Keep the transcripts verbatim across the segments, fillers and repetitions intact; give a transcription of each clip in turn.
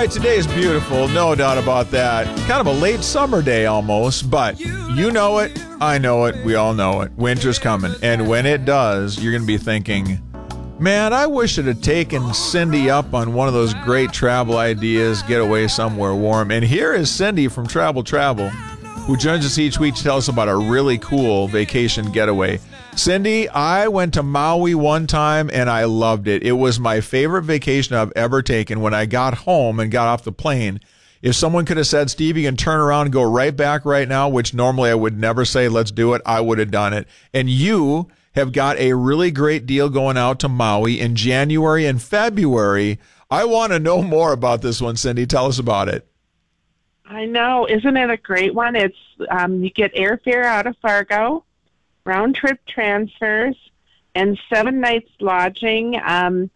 right, today is beautiful, no doubt about that. Kind of a late summer day almost, but you know it, I know it, we all know it. Winter's coming, and when it does, you're going to be thinking, man, I wish it had taken Cindy up on one of those great travel ideas, get away somewhere warm. And here is Cindy from Travel Travel, who joins us each week to tell us about a really cool vacation getaway. Cindy, I went to Maui one time and I loved it. It was my favorite vacation I've ever taken. When I got home and got off the plane, if someone could have said, Steve, you can turn around and go right back right now, which normally I would never say, let's do it, I would have done it. And you have got a really great deal going out to Maui in January and February. I want to know more about this one, Cindy. Tell us about it. I know. Isn't it a great one? It's um, you get airfare out of Fargo, round-trip transfers, and seven nights lodging um,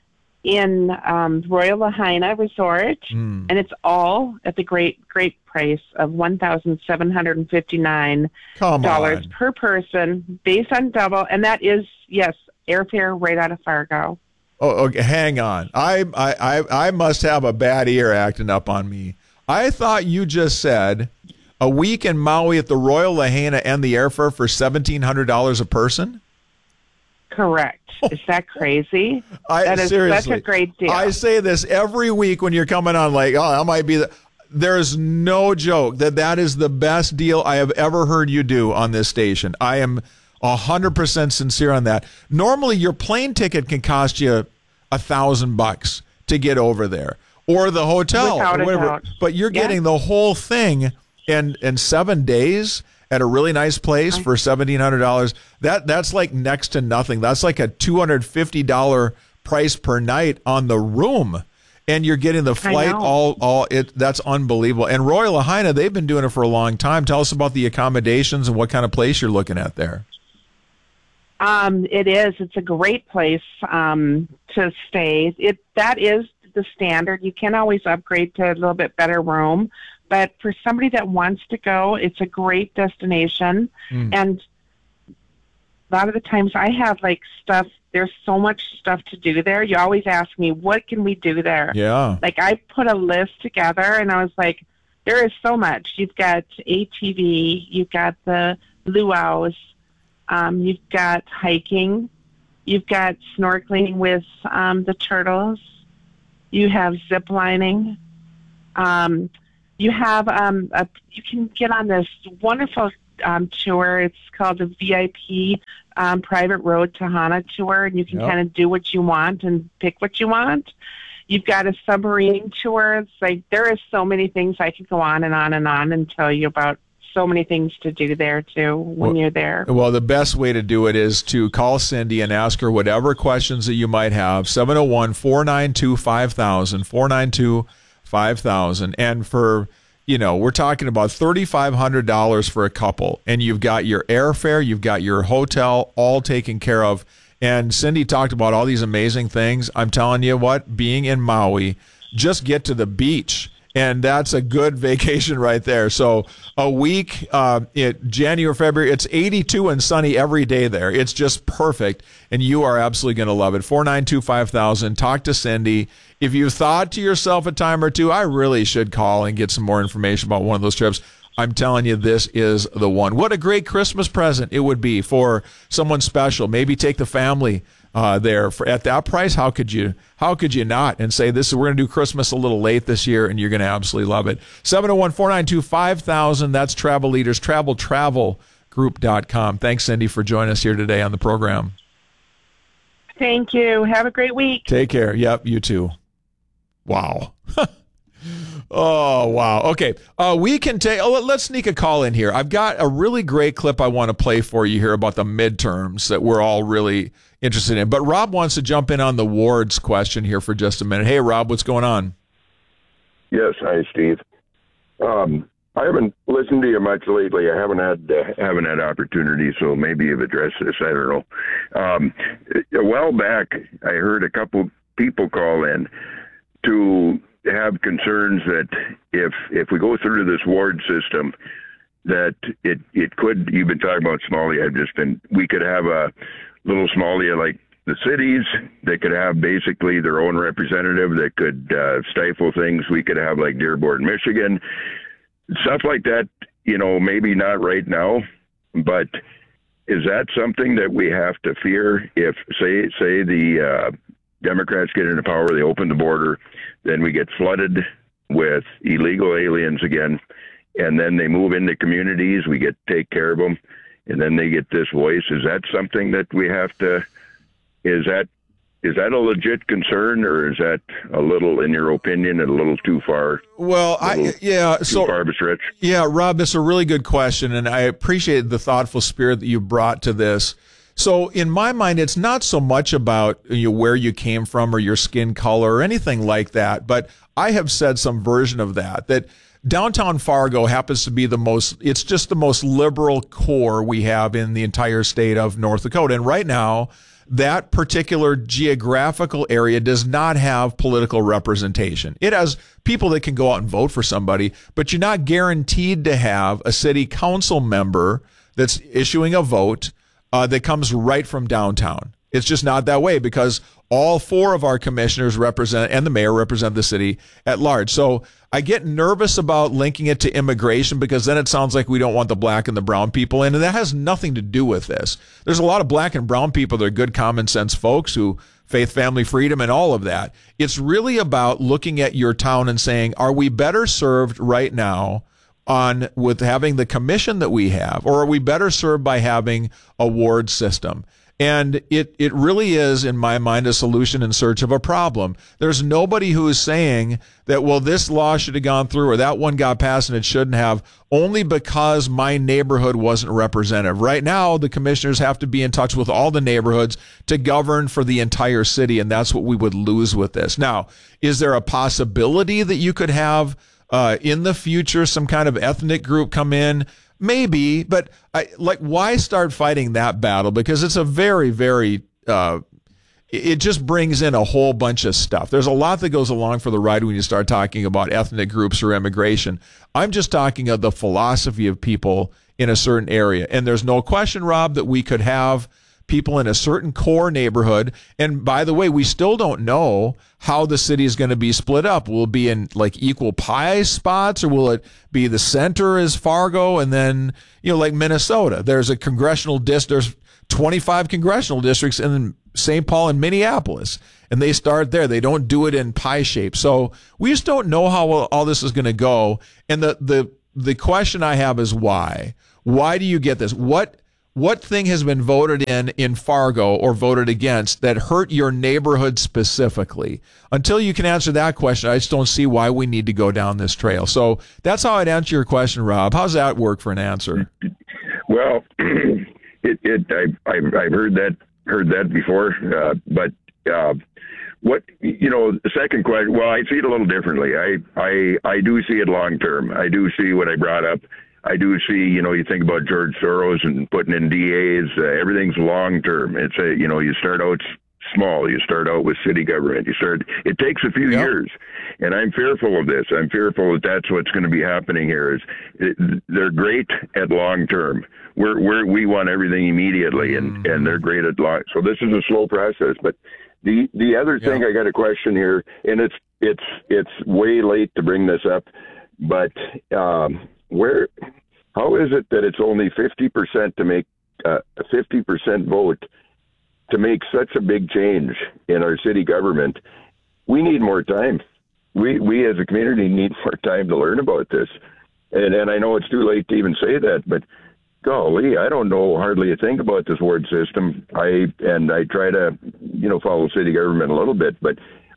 in um, Royal Lahaina Resort, mm. and it's all at the great, great price of one thousand seven hundred fifty-nine dollars per person, based on double, and that is, yes, airfare right out of Fargo. Oh, okay, hang on. I, I, I, I must have a bad ear acting up on me. I thought you just said a week in Maui at the Royal Lahaina and the airfare for seventeen hundred dollars a person? Correct. Is that crazy? I, that is seriously, such a great deal. I say this every week when you're coming on, like, oh, that might be the... There's no joke that that is the best deal I have ever heard you do on this station. I am one hundred percent sincere on that. Normally, your plane ticket can cost you a thousand bucks to get over there, or the hotel, Without or whatever. Doubt. But you're yeah. getting the whole thing in, in seven days at a really nice place for seventeen hundred dollars. That, that's like next to nothing. That's like a two hundred fifty dollars price per night on the room. And you're getting the flight all, all it. That's unbelievable. And Royal Lahaina, they've been doing it for a long time. Tell us about the accommodations and what kind of place you're looking at there. Um, it is. It's a great place um, to stay. It that is the standard. You can always upgrade to a little bit better room, but for somebody that wants to go, it's a great destination. Mm. And a lot of the times, I have like stuff. There's so much stuff to do there. You always ask me, what can we do there? Yeah. Like, I put a list together, and I was like, there is so much. You've got A T V. You've got the luau's. Um, you've got hiking. You've got snorkeling with um, the turtles. You have zip lining. Um, you have um, a, you can get on this wonderful um, tour. It's called the V I P um, Private Road to Hana tour, and you can yep. kind of do what you want and pick what you want. You've got a submarine tour. It's like there is so many things. I could go on and on and on and tell you about so many things to do there too when well, you're there. Well, the best way to do it is to call Cindy and ask her whatever questions that you might have. seven oh one, four nine two, five thousand, four nine two, five thousand. And for, you know, we're talking about thirty-five hundred dollars for a couple, and you've got your airfare, you've got your hotel all taken care of. And Cindy talked about all these amazing things. I'm telling you what, being in Maui, just get to the beach. And that's a good vacation right there. So a week, uh, it, January, February, it's eighty-two and sunny every day there. It's just perfect, and you are absolutely going to love it. four nine two, five thousand. Talk to Cindy. If you thought to yourself a time or two, I really should call and get some more information about one of those trips, I'm telling you, this is the one. What a great Christmas present it would be for someone special. Maybe take the family uh, there for, at that price. How could you? How could you not? And say this: we're going to do Christmas a little late this year, and you're going to absolutely love it. seven oh one, four nine two, five thousand. That's Travel Leaders. Travel Travel Group dot com. Thanks, Cindy, for joining us here today on the program. Thank you. Have a great week. Take care. Yep, you too. Wow. Oh, wow. Okay. Uh, we can take, oh, let's sneak a call in here. I've got a really great clip I want to play for you here about the midterms that we're all really interested in. But Rob wants to jump in on the wards question here for just a minute. Hey, Rob, what's going on? Yes. Hi, Steve. Um, I haven't listened to you much lately. I haven't had uh, haven't had opportunity, so maybe you've addressed this. I don't know. Um, a while back, I heard a couple people call in to have concerns that if if we go through this ward system, that it it could. You've been talking about Somalia. I've just been. We could have a little Somalia like the cities that could have basically their own representative that could uh, stifle things. We could have like Dearborn, Michigan, stuff like that. You know, maybe not right now, but is that something that we have to fear if, say, say the uh, Democrats get into power, they open the border, then we get flooded with illegal aliens again, and then they move into communities, we get to take care of them, and then they get this voice. Is that something that we have to, is that is that a legit concern, or is that a little, in your opinion, a little too far? Well, I yeah, too so far of a stretch? Yeah, Rob, that's a really good question, and I appreciate the thoughtful spirit that you brought to this. So in my mind, it's not so much about you know, where you came from or your skin color or anything like that, but I have said some version of that, that downtown Fargo happens to be the most, it's just the most liberal core we have in the entire state of North Dakota. And right now, that particular geographical area does not have political representation. It has people that can go out and vote for somebody, but you're not guaranteed to have a city council member that's issuing a vote uh, that comes right from downtown. It's just not that way because all four of our commissioners represent, and the mayor represent the city at large. So I get nervous about linking it to immigration because then it sounds like we don't want the black and the brown people in, and that has nothing to do with this. There's a lot of black and brown people that are good common sense folks who faith, family, freedom, and all of that. It's really about looking at your town and saying, are we better served right now on with having the commission that we have, or are we better served by having a ward system? And it, it really is, in my mind, a solution in search of a problem. There's nobody who is saying that, well, this law should have gone through or that one got passed and it shouldn't have, only because my neighborhood wasn't represented. Right now, the commissioners have to be in touch with all the neighborhoods to govern for the entire city, and that's what we would lose with this. Now, is there a possibility that you could have uh, in the future some kind of ethnic group come in? Maybe, but I, like, why start fighting that battle? Because it's a very, very, uh, it just brings in a whole bunch of stuff. There's a lot that goes along for the ride when you start talking about ethnic groups or immigration. I'm just talking of the philosophy of people in a certain area. And there's no question, Rob, that we could have people in a certain core neighborhood. And by the way, we still don't know how the city is going to be split up. Will it be in like equal pie spots, or will it be the center as Fargo and then, you know, like Minnesota? There's a congressional district, there's twenty-five congressional districts in Saint Paul and Minneapolis, and they start there. They don't do it in pie shape. So we just don't know how all this is going to go. And the, the, the question I have is why? Why do you get this? What What thing has been voted in in Fargo or voted against that hurt your neighborhood specifically? Until you can answer that question, I just don't see why we need to go down this trail. So that's how I'd answer your question, Rob. How's that work for an answer? Well, it, it I've, I've, I've heard that heard that before, uh, but uh, what you know, the second question. Well, I see it a little differently. I I I do see it long term. I do see what I brought up. I do see, you know, you think about George Soros and putting in D As, uh, everything's long term. It's a, you know, you start out small, you start out with city government, you start, it takes a few yep. years. And I'm fearful of this. I'm fearful that that's what's going to be happening here is it, they're great at long term. We're, we're, we want everything immediately and, mm. and they're great at long. So this is a slow process. But the, the other yep. thing I got a question here, and it's, it's, it's way late to bring this up, but, um, Where, how is it that it's only fifty percent to make uh, a fifty percent vote to make such a big change in our city government? We need more time. We we as a community need more time to learn about this. And and I know it's too late to even say that, but golly, I don't know hardly a thing about this ward system. I and I try to, you know, follow city government a little bit, but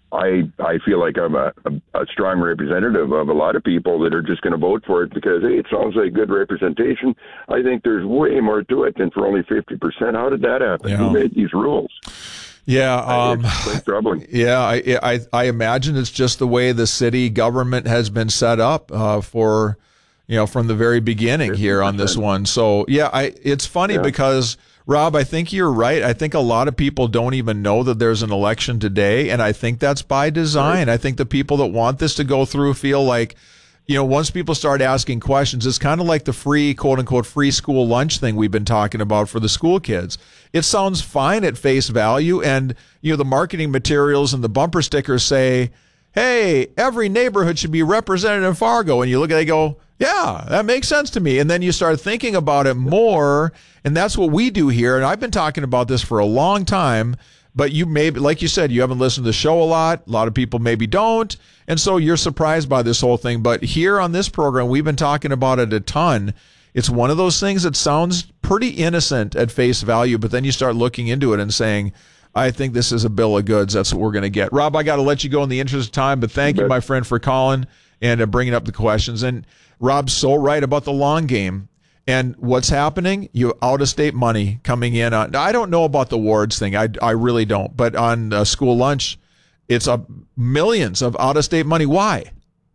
I I feel like I'm a, a, a strong representative of a lot of people that are just going to vote for it because, hey, it sounds like good representation. I think there's way more to it than for only fifty percent. How did that happen? Yeah. Who made these rules? Yeah, um, it's troubling. Yeah, I, I I imagine it's just the way the city government has been set up uh, for, you know, from the very beginning here on this one. So, yeah, I it's funny yeah. because, Rob, I think you're right. I think a lot of people don't even know that there's an election today, and I think that's by design. Right. I think the people that want this to go through feel like, you know, once people start asking questions, it's kind of like the free, quote unquote, free school lunch thing we've been talking about for the school kids. It sounds fine at face value. And, you know, the marketing materials and the bumper stickers say, hey, every neighborhood should be represented in Fargo. And you look at it and go, yeah, that makes sense to me. And then you start thinking about it more. And that's what we do here. And I've been talking about this for a long time. But you maybe, like you said, you haven't listened to the show a lot. A lot of people maybe don't. And so you're surprised by this whole thing. But here on this program, we've been talking about it a ton. It's one of those things that sounds pretty innocent at face value, but then you start looking into it and saying, I think this is a bill of goods. That's what we're going to get. Rob, I got to let you go in the interest of time, but thank you, my friend, for calling and uh, bringing up the questions. And Rob's so right about the long game. And what's happening? You have out-of-state money coming in. On, I don't know about the wards thing. I, I really don't. But on uh, school lunch, it's a millions of out-of-state money. Why?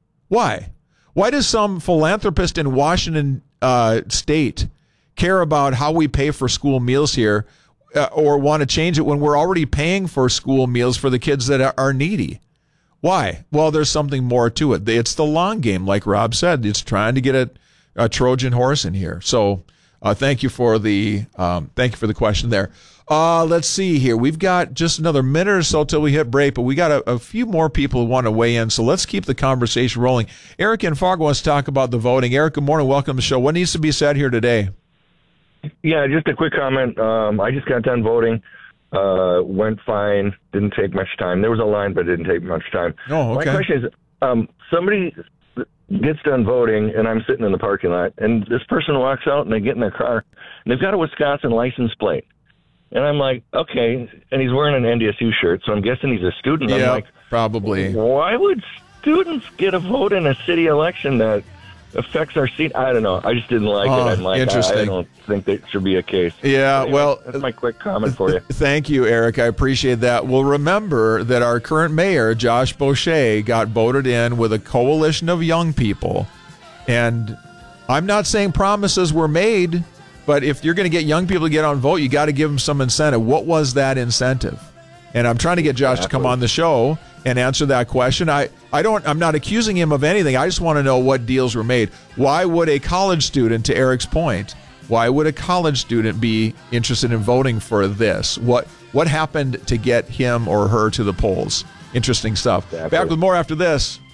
Why? Why does some philanthropist in Washington uh, State care about how we pay for school meals here uh, or want to change it when we're already paying for school meals for the kids that are, are needy? Why? Well, there's something more to it. It's the long game, like Rob said. It's trying to get a a Trojan horse in here. So uh, thank you for the um, thank you for the question there. Uh, let's see here. We've got just another minute or so till we hit break, but we got a, a few more people who want to weigh in. So let's keep the conversation rolling. Eric in Fargo wants to talk about the voting. Eric, good morning. Welcome to the show. What needs to be said here today? Yeah, just a quick comment. Um, I just got done voting. Uh, went fine. Didn't take much time. There was a line, but it didn't take much time. Oh, okay. My question is, um, somebody gets done voting, and I'm sitting in the parking lot, and this person walks out, and they get in their car, and they've got a Wisconsin license plate. And I'm like, okay, and he's wearing an N D S U shirt, so I'm guessing he's a student. Yeah, I'm like, probably. Why would students get a vote in a city election that affects our seat? I don't know. I just didn't like oh, it. I'm like, interesting. I, I don't think that should be a case. Yeah, anyway, well, that's my quick comment for you. Thank you, Eric. I appreciate that. Well, remember that our current mayor, Josh Boucher, got voted in with a coalition of young people. And I'm not saying promises were made, but if you're going to get young people to get on vote, you got to give them some incentive. What was that incentive? And I'm trying to get Josh exactly. to come on the show and answer that question. I, I don't, I'm not accusing him of anything. I just want to know what deals were made. Why would a college student, to Eric's point, why would a college student be interested in voting for this? What, what happened to get him or her to the polls? Interesting stuff. Exactly. Back with more after this.